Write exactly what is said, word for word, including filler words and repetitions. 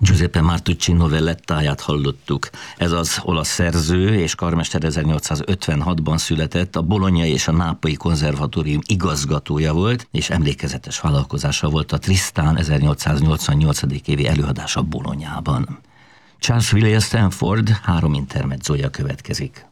Giuseppe Martucci novellettáját hallottuk. Ez az olasz szerző és karmester ezernyolcszázötvenhatban született, a Bolognai és a Nápolyi Konzervatórium igazgatója volt, és emlékezetes vállalkozása volt a Tristan ezernyolcszáznyolcvannyolc évi előadása Bolognában. Charles William Stanford három intermedzója következik.